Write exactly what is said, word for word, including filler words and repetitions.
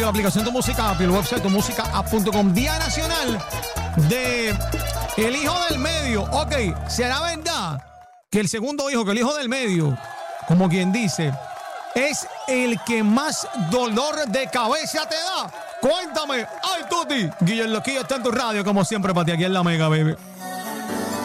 La aplicación Tu Música App y el website tu música app punto com. Día Nacional de el hijo del medio. Ok, ¿será verdad que el segundo hijo, que el hijo del medio, como quien dice, es el que más dolor de cabeza te da? Cuéntame. Ay, Tuti. Guillermo Loquillo está en tu radio, como siempre, para ti, aquí en La Mega, baby.